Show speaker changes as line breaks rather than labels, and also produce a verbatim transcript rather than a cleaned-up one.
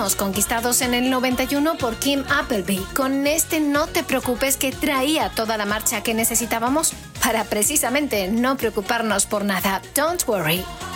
fuimos conquistados en el noventa y uno por Kim Appleby, con este No te preocupes que traía toda la marcha que necesitábamos para precisamente no preocuparnos por nada. Don't worry.